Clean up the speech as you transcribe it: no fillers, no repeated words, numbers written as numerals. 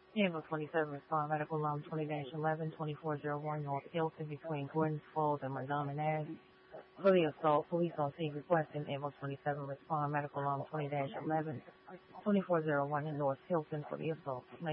Able 27 respond medical alarm 20-11 2401 North Hilton between Gordon's Falls and Montgomery Ave. For the assault, police on scene requesting Able 27 respond medical alarm 20-11 2401 in North Hilton for the assault.